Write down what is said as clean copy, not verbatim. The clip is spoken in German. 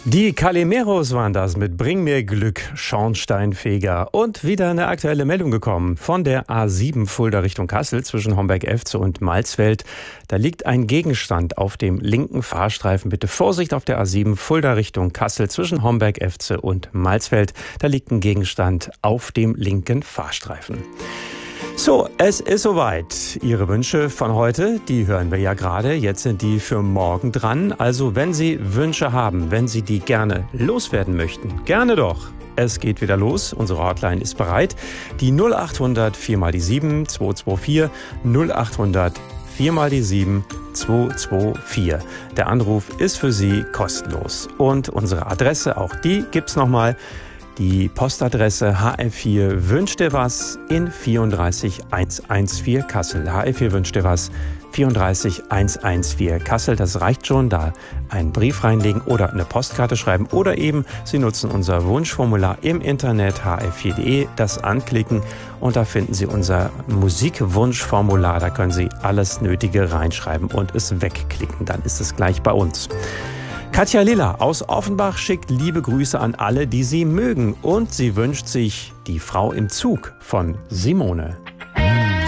Die Calimeros waren das mit Bring mir Glück, Schornsteinfeger. Und wieder eine aktuelle Meldung gekommen von der A7 Fulda Richtung Kassel zwischen Homberg-Efze und Malsfeld. Da liegt ein Gegenstand auf dem linken Fahrstreifen. Bitte Vorsicht auf der A7 Fulda Richtung Kassel zwischen Homberg-Efze und Malsfeld. Da liegt ein Gegenstand auf dem linken Fahrstreifen. So, es ist soweit. Ihre Wünsche von heute, die hören wir ja gerade. Jetzt sind die für morgen dran. Also wenn Sie Wünsche haben, wenn Sie die gerne loswerden möchten, gerne doch. Es geht wieder los. Unsere Hotline ist bereit. Die 0800 4 mal die 7 224 0800 4 mal die 7 224. Der Anruf ist für Sie kostenlos. Und unsere Adresse, auch die gibt's nochmal. Die Postadresse HR4 Wünsch dir was in 34114 Kassel. HR4 Wünsch dir was 34114 Kassel. Das reicht schon, da einen Brief reinlegen oder eine Postkarte schreiben oder eben Sie nutzen unser Wunschformular im Internet hr4.de, das anklicken und da finden Sie unser Musikwunschformular. Da können Sie alles Nötige reinschreiben und es wegklicken. Dann ist es gleich bei uns. Katja Lilla aus Offenbach schickt liebe Grüße an alle, die sie mögen. Und sie wünscht sich Die Frau im Zug von Simone.